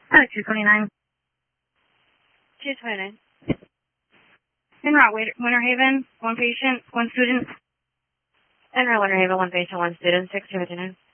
229. 229. En route, Winter Haven, one patient, one student. En route, Winter Haven, one patient, one student, 6259.